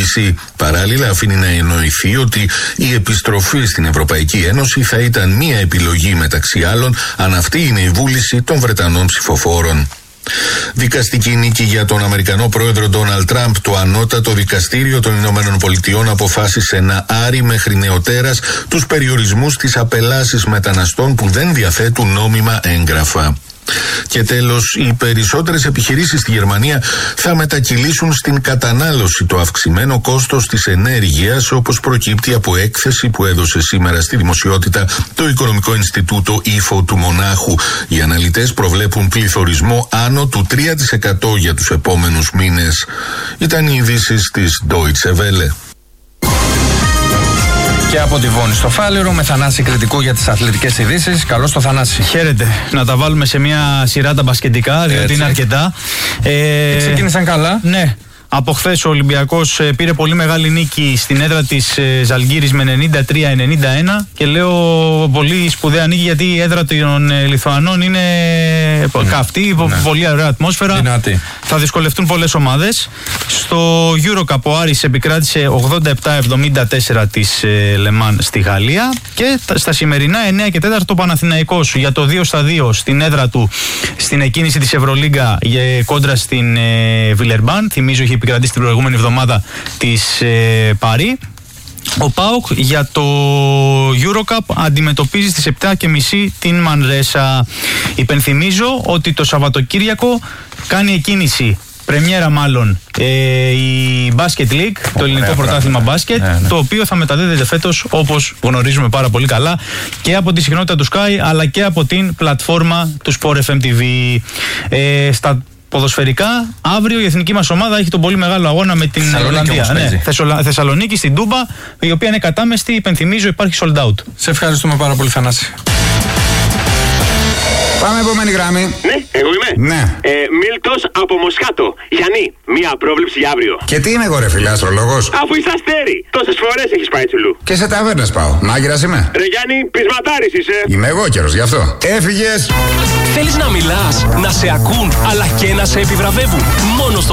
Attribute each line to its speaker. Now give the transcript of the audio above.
Speaker 1: BBC. Παράλληλα, αφήνει να εννοηθεί ότι η επιστροφή στην Ευρωπαϊκή Ένωση θα ήταν μία επιλογή μεταξύ άλλων, αν αυτή είναι η βούληση των Βρετανών ψηφοφόρων. Δικαστική νίκη για τον Αμερικανό πρόεδρο Ντόναλντ Τραμπ. Το ανώτατο δικαστήριο των Ηνωμένων Πολιτειών αποφάσισε να άρει μέχρι νεοτέρας τους περιορισμούς στις απελάσεις μεταναστών που δεν διαθέτουν νόμιμα έγγραφα. Και τέλος, οι περισσότερες επιχειρήσεις στη Γερμανία θα μετακυλήσουν στην κατανάλωση το αυξημένο κόστος της ενέργειας, όπως προκύπτει από έκθεση που έδωσε σήμερα στη δημοσιότητα το Οικονομικό Ινστιτούτο Ifo του Μονάχου. Οι αναλυτές προβλέπουν πληθωρισμό άνω του 3% για τους επόμενους μήνες. Ήταν οι ειδήσεις της Deutsche Welle.
Speaker 2: Και από τη Βόνη στο Φάληρο, με Θανάση Κρητικό για τις αθλητικές ειδήσεις. Καλώς το Θανάση.
Speaker 3: Χαίρετε. Να τα βάλουμε σε μια σειρά τα μπασκετικά, διότι είναι αρκετά.
Speaker 2: Ξεκίνησαν καλά.
Speaker 3: Ναι. Από χθες ο Ολυμπιακός πήρε πολύ μεγάλη νίκη στην έδρα της Ζαλγκύρης με 93-91 και λέω πολύ σπουδαία νίκη γιατί η έδρα των Λιθουανών είναι καυτή, πολύ ωραία ατμόσφαιρα.
Speaker 2: Δυνατή.
Speaker 3: Θα δυσκολευτούν πολλές ομάδες. Στο EuroCup ο Άρης επικράτησε 87-74 της Λεμάν στη Γαλλία και στα σημερινά 9 και 4 ο Παναθηναϊκός για το 2-2 στην έδρα του στην εκκίνηση της Ευρωλίγκα κόντρα στην Βιλερμπάν. Θυμίζω είχε επικρατήσει την προηγούμενη εβδομάδα της Παρί. Ο ΠΑΟΚ για το EuroCup αντιμετωπίζει στις 7.30 την Μανρέσα. Υπενθυμίζω ότι το Σαββατοκύριακο κάνει εκκίνηση, πρεμιέρα μάλλον, η Basket League, το ελληνικό πρωτάθλημα μπάσκετ, το οποίο θα μεταδίδεται φέτος, όπως γνωρίζουμε πάρα πολύ καλά, και από τη συχνότητα του Sky αλλά και από την πλατφόρμα του Sport FM TV. Στα ποδοσφαιρικά, αύριο η εθνική μας ομάδα έχει τον πολύ μεγάλο αγώνα με την Ολλανδία. Θεσσαλονίκη στην Τούμπα, η οποία είναι κατάμεστη, υπενθυμίζω, υπάρχει sold out.
Speaker 2: Σε ευχαριστούμε πάρα πολύ, Θανάση.
Speaker 4: Πάμε επόμενη γραμμή.
Speaker 5: Ναι, εγώ είμαι.
Speaker 4: Ναι.
Speaker 5: Μίλτος από Μοσχάτο. Γιάννη, μία πρόβλεψη για αύριο.
Speaker 4: Και τι είμαι εγώ, ρε φίλε, αστρολόγος?
Speaker 5: Αφού είσαι αστέρι. Τόσες φορές έχεις πάει τσουλού.
Speaker 4: Και σε ταβέρνες πάω. Μάγειρας είμαι.
Speaker 5: Ρε Γιάννη, πεισματάρης είσαι.
Speaker 4: Είμαι εγώ καιρος, γι' αυτό. Έφυγες.
Speaker 6: Θέλεις να μιλάς, να σε ακούν, αλλά και να σε επιβραβεύουν. Μόνο στο